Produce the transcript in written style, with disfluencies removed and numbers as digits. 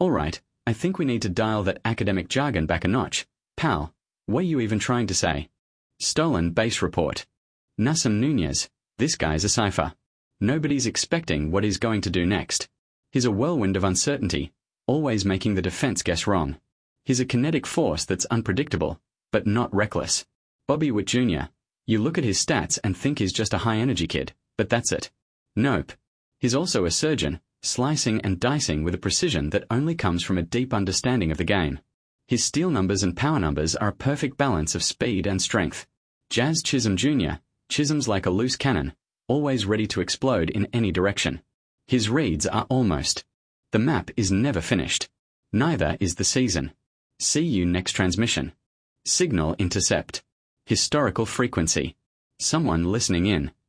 Alright, I think we need to dial that academic jargon back a notch. Pal, what are you even trying to say? Stolen base report. Nassim Nunez, this guy's a cipher. Nobody's expecting what he's going to do next. He's a whirlwind of uncertainty, always making the defense guess wrong. He's a kinetic force that's unpredictable, but not reckless. Bobby Witt Jr., you look at his stats and think he's just a high-energy kid, but that's it. Nope. He's also a surgeon, slicing and dicing with a precision that only comes from a deep understanding of the game. His steal numbers and power numbers are a perfect balance of speed and strength. Jazz Chisholm Jr., Chisholm's like a loose cannon, always ready to explode in any direction. His reads are almost. The map is never finished. Neither is the season. See you next transmission. Signal intercept. Historical frequency. Someone listening in.